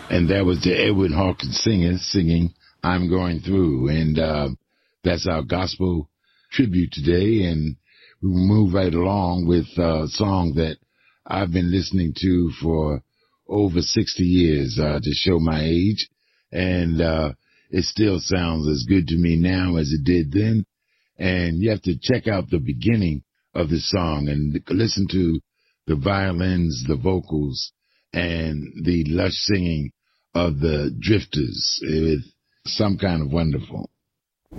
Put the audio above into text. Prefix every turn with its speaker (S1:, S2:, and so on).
S1: And that was the Edwin Hawkins singers singing I'm Going Through. And that's our gospel tribute today. And we will move right along with a song that I've been listening to for over 60 years to show my age. And it still sounds as good to me now as it did then. And you have to check out the beginning of the song and listen to the violins, the vocals, and the lush singing of the Drifters. It's some kind of wonderful.